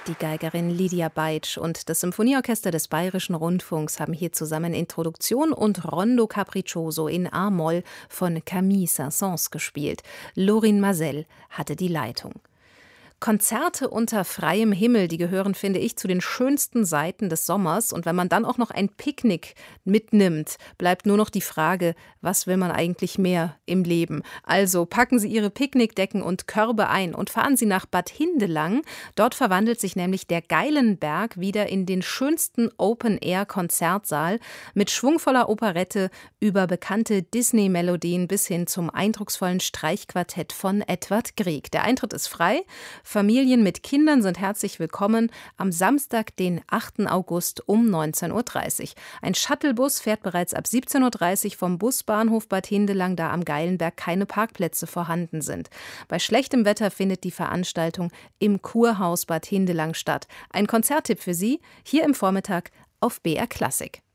Die Geigerin Lydia Beitsch und das Symphonieorchester des Bayerischen Rundfunks haben hier zusammen Introduktion und Rondo Capriccioso in A-Moll von Camille Saint-Saëns gespielt. Lorin Maazel hatte die Leitung. Konzerte unter freiem Himmel, die gehören, finde ich, zu den schönsten Seiten des Sommers. Und wenn man dann auch noch ein Picknick mitnimmt, bleibt nur noch die Frage, was will man eigentlich mehr im Leben? Also packen Sie Ihre Picknickdecken und Körbe ein und fahren Sie nach Bad Hindelang. Dort verwandelt sich nämlich der Geilenberg wieder in den schönsten Open-Air-Konzertsaal mit schwungvoller Operette über bekannte Disney-Melodien bis hin zum eindrucksvollen Streichquartett von Edvard Grieg. Der Eintritt ist frei. Familien mit Kindern sind herzlich willkommen am Samstag, den 8. August um 19:30 Uhr. Ein Shuttlebus fährt bereits ab 17:30 Uhr vom Busbahnhof Bad Hindelang, da am Geilenberg keine Parkplätze vorhanden sind. Bei schlechtem Wetter findet die Veranstaltung im Kurhaus Bad Hindelang statt. Ein Konzerttipp für Sie hier im Vormittag auf BR Klassik.